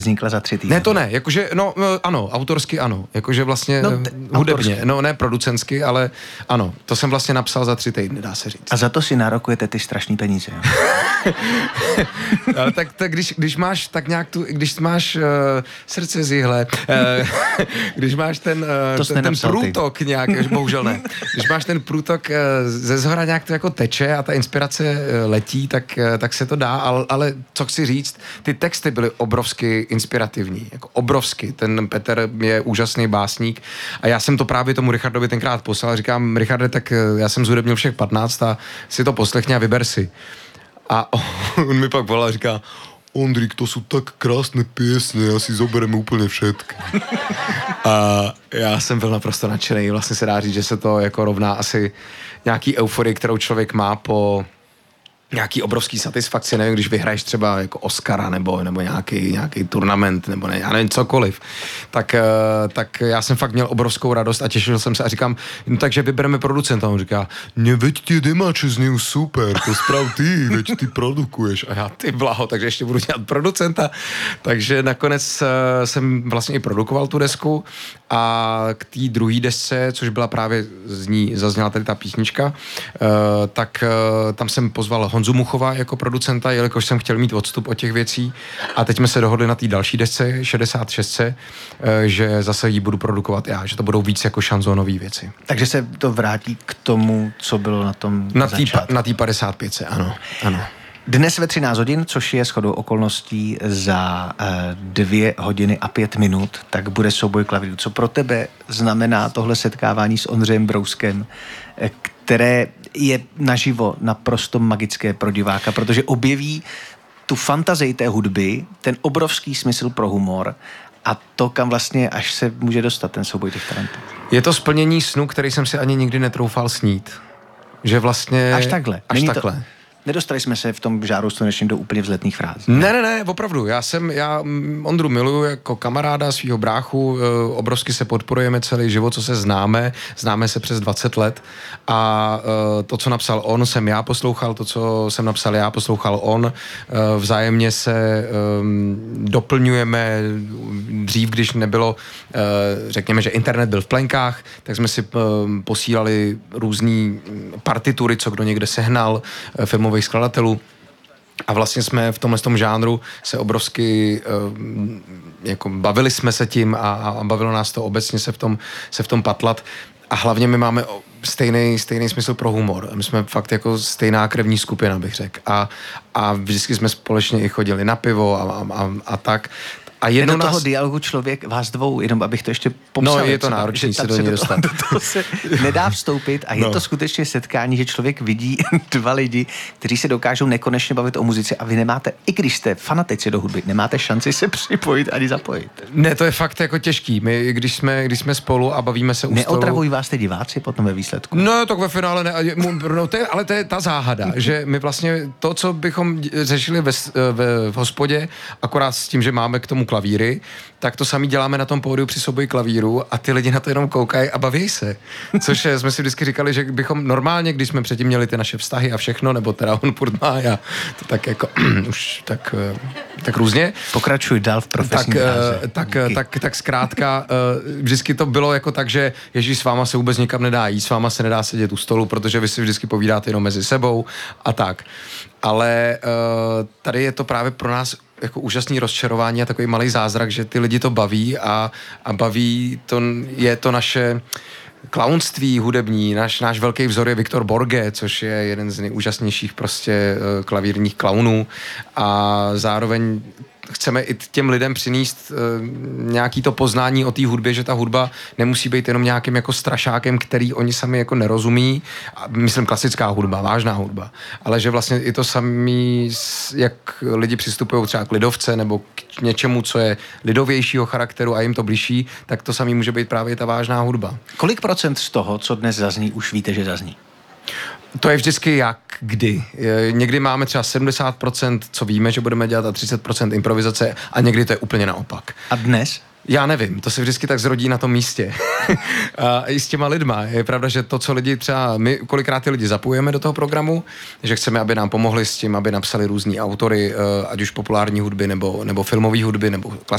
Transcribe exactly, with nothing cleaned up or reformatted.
vznikla za tři týdny. Ne, to ne, jakože, no, ano, autorsky ano, jakože vlastně no, t- hudebně, autorsky. No ne producentsky, ale ano, to jsem vlastně napsal za tři týdny, dá se říct. A za to si nárokujete ty strašný peníze, jo? Ale tak, tak když, když máš tak nějak tu, když máš uh, srdce z jihle, uh, když máš ten, uh, ten, ten průtok ty. nějak, bohužel ne, když máš ten průtok uh, ze zhora nějak to jako teče a ta inspirace uh, letí, tak, uh, tak se to dá, ale, ale co chci říct, ty texty byly obrovsky inspirativní, jako obrovsky. Ten Petr je úžasný básník a já jsem to právě tomu Richardovi tenkrát poslal. Říkám, Richarde, tak já jsem zhudebnil všech patnáct a si to poslechni a vyber si. A on mi pak volal a říká, Ondrik, to jsou tak krásné písně, já si zobereme úplně všetky. A já jsem byl naprosto nadšený. Vlastně se dá říct, že se to jako rovná asi nějaký euforii, kterou člověk má po nějaký obrovský satisfakci, nevím, když vyhraješ třeba jako Oscara nebo, nebo nějaký, nějaký turnament, nebo ne, já nevím, cokoliv, tak, tak já jsem fakt měl obrovskou radost a těšil jsem se a říkám, no takže vybereme producenta. On říká, ne, veď ty demáče znějí super, to sprav ty, veď ty produkuješ. A já, ty blaho, takže ještě budu dělat producenta. Takže nakonec jsem vlastně i produkoval tu desku a k té druhé desce, což byla právě z ní, zazněla tady ta písnička, tak tam jsem pozval Honzu Muchova jako producenta, jelikož jsem chtěl mít odstup od těch věcí a teď jsme se dohodli na té další desce, šedesát šest, že zase ji budu produkovat já, že to budou víc jako šanzónové věci. Takže se to vrátí k tomu, co bylo na tom na začátku. Na té padesát pět, ano, ano. Dnes ve třináct hodin, což je shodou okolností za uh, dvě hodiny a pět minut, tak bude souboj klavírů. Co pro tebe znamená tohle setkávání s Ondřejem Brouskem, které je naživo naprosto magické pro diváka, protože objeví tu fantazii té hudby, ten obrovský smysl pro humor a to, kam vlastně až se může dostat ten souboj těch talentů. Je to splnění snu, který jsem si ani nikdy netroufal snít. Že vlastně... Až takhle. Až Není takhle. To... Nedostali jsme se v tom žáru slunečním do úplně vzletných frází. Ne, ne, ne, opravdu. Já jsem, já Ondru miluju jako kamaráda, svýho bráchu, obrovsky se podporujeme celý život, co se známe, známe se přes dvacet let a to, co napsal on, jsem já poslouchal, to, co jsem napsal já, poslouchal on, vzájemně se doplňujeme. Dřív, když nebylo, řekněme, že internet byl v plenkách, tak jsme si posílali různý partitury, co kdo někde sehnal, filmových skladatelů. A vlastně jsme v tomhle tom žánru se obrovsky jako bavili jsme se tím a, a bavilo nás to obecně se v tom, se v tom patlat. A hlavně my máme stejný, stejný smysl pro humor. My jsme fakt jako stejná krevní skupina, bych řekl. A, a vždycky jsme společně i chodili na pivo a, a, a tak. A jedno do toho nás... dialogu člověk, vás dvou, jenom abych to ještě popsal. No, je to náročný se do něj dostat. Do toho se nedá vstoupit a je no. to skutečně setkání, že člověk vidí dva lidi, kteří se dokážou nekonečně bavit o muzice a vy nemáte, i když jste fanatici do hudby, nemáte šanci se připojit ani zapojit. Ne, to je fakt jako těžký. My, když jsme, když jsme spolu a bavíme se u stolu... Neotravují vás ty diváci potom ve výsledku? No, tak ve finále ne. No, to je, ale to je ta záhada, že my vlastně to, co bychom řešili ve, ve, v hospodě, akorát s tím, že máme k tomu klavíry, tak to sami děláme na tom pódiu při souboji klavíru a ty lidi na to jenom koukají a baví se. Což je, jsme si vždycky říkali, že bychom normálně, když jsme předtím měli ty naše vztahy a všechno, nebo teda on furt má a to tak jako už tak, tak různě. Pokračuj dál v profesní tak, dráze. Tak, tak, tak, tak zkrátka vždycky to bylo jako tak, že Ježíš, s váma se vůbec nikam nedá jít, s váma se nedá sedět u stolu, protože vy si vždycky povídáte jenom mezi sebou a tak. Ale tady je to právě pro nás jako úžasný rozčarování a takový malý zázrak, že ty lidi to baví a, a baví, to je to naše klaunství hudební, náš, náš velký vzor je Viktor Borge, což je jeden z nejúžasnějších prostě klavírních klaunů a zároveň chceme i těm lidem přinést uh, nějaký to poznání o té hudbě, že ta hudba nemusí být jenom nějakým jako strašákem, který oni sami jako nerozumí, a myslím klasická hudba, vážná hudba, ale že vlastně i to samý, jak lidi přistupují třeba k lidovce nebo k něčemu, co je lidovějšího charakteru a jim to blížší, tak to samý může být právě ta vážná hudba. Kolik procent z toho, co dnes zazní, už víte, že zazní? To je vždycky jak, kdy. Někdy máme třeba sedmdesát procent, co víme, že budeme dělat, a třicet procent improvizace a někdy to je úplně naopak. A dnes? Já nevím, to se vždycky tak zrodí na tom místě. A i s těma lidma. Je pravda, že to, co lidi třeba, my kolikrát ty lidi zapojujeme do toho programu, že chceme, aby nám pomohli s tím, aby napsali různý autory, ať už populární hudby, nebo, nebo filmové hudby, nebo